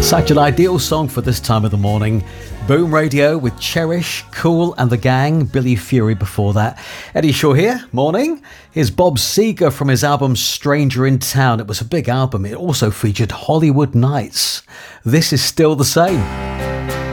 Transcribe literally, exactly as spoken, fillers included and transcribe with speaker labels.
Speaker 1: Such an ideal song for this time of the morning. Boom Radio with Cherish, Kool and the Gang, Billy Fury before that. Eddie Shaw here, morning. Here's Bob Seger from his album Stranger in Town. It was a big album. It also featured Hollywood Nights. This is Still the Same.